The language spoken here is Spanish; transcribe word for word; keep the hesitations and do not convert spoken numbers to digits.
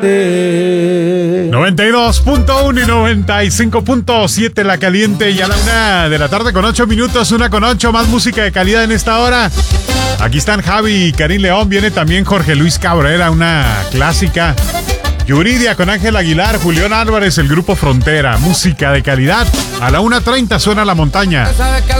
noventa y dos punto uno y noventa y cinco punto siete La Caliente, y a la una de la tarde con ocho minutos, una con ocho, más música de calidad en esta hora. Aquí están Javi y Karim León, viene también Jorge Luis Cabrera, una clásica. Yuridia con Ángel Aguilar, Julián Álvarez, el grupo Frontera, música de calidad. A la una treinta suena La Montaña.